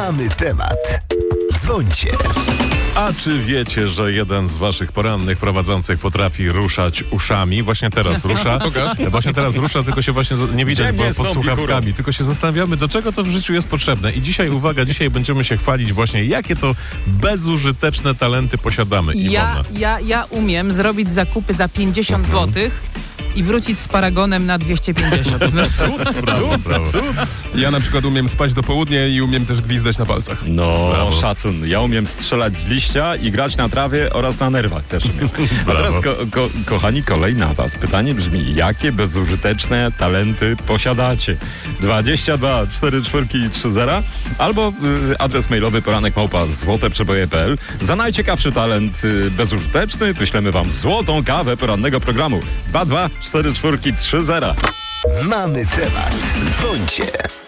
Mamy temat. Dzwońcie. A czy wiecie, że jeden z waszych porannych prowadzących potrafi ruszać uszami? Właśnie teraz rusza. Właśnie teraz rusza, tylko się właśnie nie widać, bo pod słuchawkami. Tylko się zastanawiamy, do czego to w życiu jest potrzebne. I dzisiaj, uwaga, dzisiaj będziemy się chwalić właśnie, jakie to bezużyteczne talenty posiadamy. Ja umiem zrobić zakupy za 50 zł i wrócić z paragonem na 250. Cud. Ja na przykład umiem spać do południa i umiem też gwizdać na palcach. No, szacun. Ja umiem strzelać z liścia i grać na trawie oraz na nerwach też umiem. A teraz, kochani, kolej na was. Pytanie brzmi, jakie bezużyteczne talenty posiadacie? 22 44 30 albo adres mailowy poranek@złoteprzeboje.pl. Za najciekawszy talent bezużyteczny wyślemy wam złotą kawę porannego programu. 22 44 30. Mamy temat. Dzwońcie.